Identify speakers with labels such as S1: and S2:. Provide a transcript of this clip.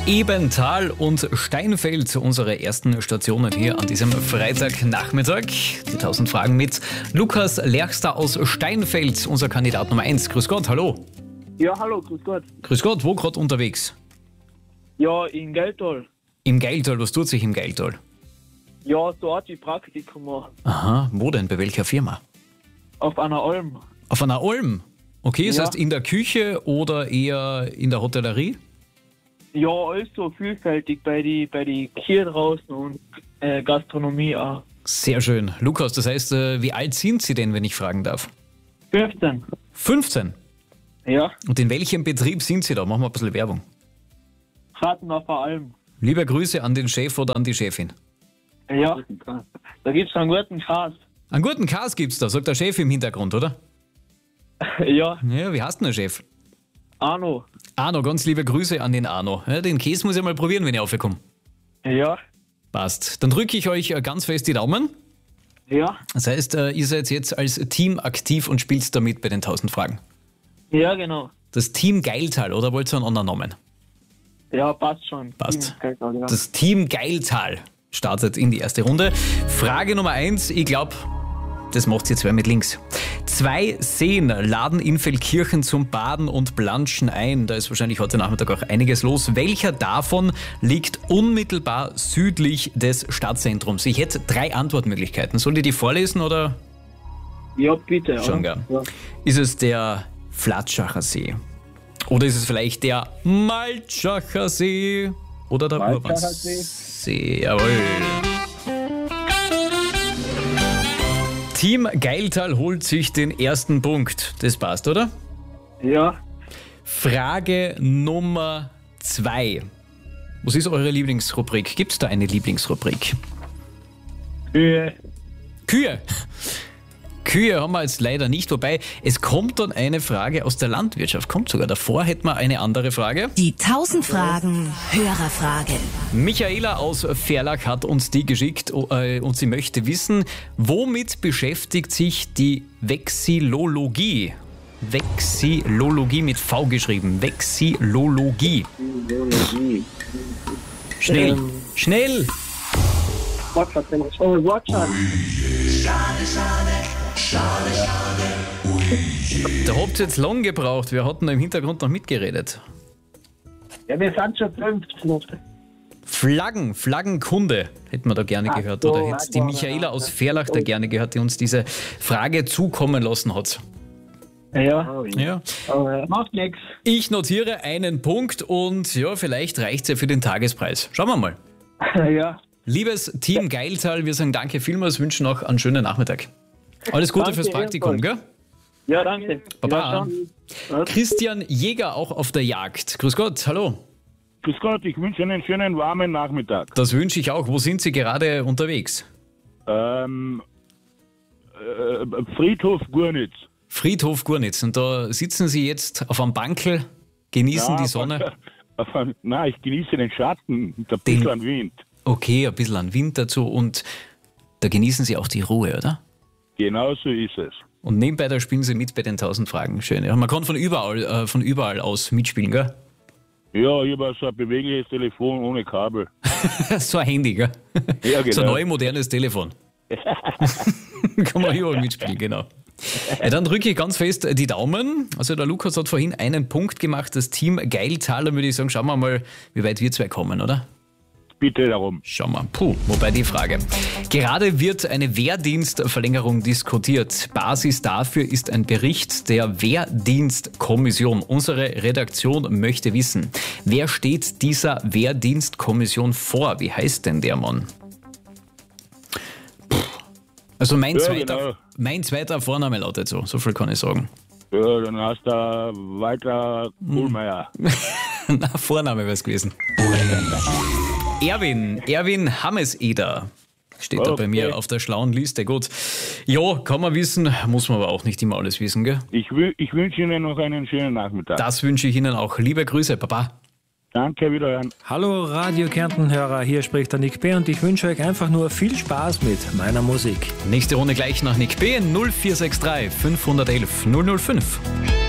S1: Ebenthal und Steinfeld, unsere ersten Stationen hier an diesem Freitagnachmittag. Die 1000 Fragen mit Lukas Lerchster aus Steinfeld, unser Kandidat Nummer 1. Grüß Gott, hallo.
S2: Ja, hallo, grüß Gott.
S1: Grüß Gott, wo gerade unterwegs?
S2: Ja, in Geldtal.
S1: Im Geiltal, was tut sich im Geiltal?
S2: Ja, so Art wie Praktikum machen.
S1: Aha, wo denn, bei welcher Firma?
S2: Auf einer Alm.
S1: Auf einer Alm? Okay, das
S2: Ja.
S1: heißt in der Küche oder eher in der Hotellerie?
S2: Ja, alles so vielfältig bei die Kier draußen und Gastronomie auch.
S1: Sehr schön. Lukas, das heißt, wie alt sind Sie denn, wenn ich fragen darf?
S2: 15.
S1: 15.
S2: Ja,
S1: Und in welchem Betrieb sind Sie da? Machen wir ein bisschen Werbung.
S2: Raten auf der Alm.
S1: Liebe Grüße an den Chef oder an die Chefin.
S2: Ja, da gibt's einen guten Kass.
S1: Einen guten Kas gibt's da, sagt der Chef im Hintergrund, oder?
S2: Ja,
S1: Ja, wie heißt denn der Chef?
S2: Arno.
S1: Arno, ganz liebe Grüße an den Arno. Ja, den Käse muss ich mal probieren, wenn ich aufkomme.
S2: Ja,
S1: Passt. Dann drücke ich euch ganz fest die Daumen.
S2: ja,
S1: Das heißt, ihr seid jetzt als Team aktiv und spielt damit bei den 1000 Fragen.
S2: ja, genau.
S1: Das Team Geiltal, oder wollt ihr einen anderen Namen?
S2: Ja, passt schon.
S1: Passt.
S2: Ja.
S1: Das Team Geiltal startet in die erste Runde. Frage Nummer 1, ich glaube, das macht ihr zwei mit links. 2 Seen laden in Feldkirchen zum Baden und Planschen ein. Da ist wahrscheinlich heute Nachmittag auch einiges los. Welcher davon liegt unmittelbar südlich des Stadtzentrums? Ich hätte 3 Antwortmöglichkeiten. Soll ich die vorlesen oder?
S2: Ja, bitte.
S1: Schon
S2: ja.
S1: gern.
S2: Ja.
S1: Ist es der Flatschacher See? Oder ist es vielleicht der Maltschacher See? Oder der
S2: Maltschacher
S1: Urbansee? Jawohl. Team Geiltal holt sich den ersten Punkt. Das passt, oder?
S2: Ja,
S1: Frage Nummer 2. Was ist eure Lieblingsrubrik? Gibt es da eine Lieblingsrubrik?
S2: Kühe.
S1: Kühe. Kühe haben wir jetzt leider nicht, wobei es kommt dann eine Frage aus der Landwirtschaft. Kommt sogar davor, hätten wir eine andere Frage.
S3: Die 1000 Fragen Hörerfrage.
S1: Michaela aus Verlach hat uns die geschickt und sie möchte wissen, womit beschäftigt sich die Vexillologie? Vexillologie mit V geschrieben. Vexillologie. Schnell, schnell!
S2: Wortschatz.
S1: Da habt ihr jetzt lang gebraucht. Wir hatten da im Hintergrund noch mitgeredet.
S2: Ja, wir sind schon 50.
S1: Flaggenkunde hätten wir da gerne gehört.
S2: so,
S1: Oder hätte die Michaela aus Verlach da gerne gehört, die uns diese Frage zukommen lassen hat.
S2: Ja,
S1: Ja.
S2: aber macht nichts.
S1: Ich notiere einen Punkt und ja, vielleicht reicht es ja für den Tagespreis. Schauen wir mal.
S2: Ja,
S1: Liebes Team Geiltal, wir sagen danke vielmals, wünschen noch einen schönen Nachmittag. Alles Gute
S2: Danke,
S1: fürs Praktikum, gell?
S2: ja, danke.
S1: Baba.
S2: Ja,
S1: Christian Jäger auch auf der Jagd. Grüß Gott, hallo.
S4: Grüß Gott, ich wünsche einen schönen warmen Nachmittag.
S1: Das wünsche ich auch. Wo sind Sie gerade unterwegs?
S4: Friedhof Gurnitz.
S1: Friedhof Gurnitz. Und da sitzen Sie jetzt auf einem Bankel, genießen die Sonne.
S4: Nein, ich genieße den Schatten und ein
S1: Den-
S4: bisschen an Wind.
S1: Okay, ein bisschen an Wind dazu und da genießen Sie auch die Ruhe, oder?
S4: Genau so ist es.
S1: Und nebenbei da spielen Sie mit bei den 1000 Fragen. Schön. Ja, man kann von überall aus mitspielen, gell?
S4: Ja, ich habe so ein bewegliches Telefon ohne Kabel.
S1: So ein Handy, gell?
S4: Ja, genau.
S1: So ein neu modernes Telefon. Kann man überall mitspielen, genau. Ja, dann drücke ich ganz fest die Daumen. Also der Lukas hat vorhin einen Punkt gemacht, das Team Geiltal. Dann würde ich sagen, schauen wir mal, wie weit wir zwei kommen, oder?
S4: Bitte darum.
S1: Schauen wir. Wobei die Frage. Gerade wird eine Wehrdienstverlängerung diskutiert. Basis dafür ist ein Bericht der Wehrdienstkommission. Unsere Redaktion möchte wissen, wer steht dieser Wehrdienstkommission vor? Wie heißt denn der Mann? Also mein zweiter Vorname lautet so. So viel kann ich sagen.
S4: Ja, dann hast du Walter Kohlmeier.
S1: Na, Vorname wäre es gewesen. Erwin Hammeseder steht da bei mir auf der schlauen Liste. Gut. Ja, kann man wissen, muss man aber auch nicht immer alles wissen, gell?
S4: Ich wünsche Ihnen noch einen schönen Nachmittag.
S1: Das wünsche ich Ihnen auch. Liebe Grüße, Baba.
S4: Danke, wiederhören.
S5: Hallo Radio Kärnten-Hörer, hier spricht der Nick B. und ich wünsche euch einfach nur viel Spaß mit meiner Musik.
S1: Nächste Runde gleich nach Nick B. 0463 511 005.